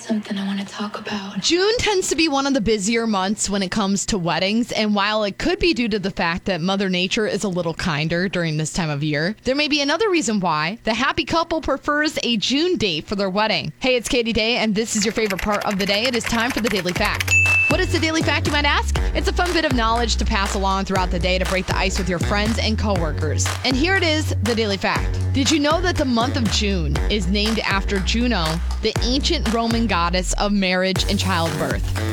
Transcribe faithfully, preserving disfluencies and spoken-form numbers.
something I want to talk about. June tends to be one of the busier months when it comes to weddings, and while it could be due to the fact that Mother Nature is a little kinder during this time of year, there may be another reason why the happy couple prefers a June date for their wedding. Hey, it's Katie Day, and this is your favorite part of the day. It is time for the Daily Fact. What is the Daily Fact, you might ask? It's a fun bit of knowledge to pass along throughout the day to break the ice with your friends and coworkers. And here it is, the Daily Fact. Did you know that the month of June is named after Juno, the ancient Roman goddess of marriage and childbirth?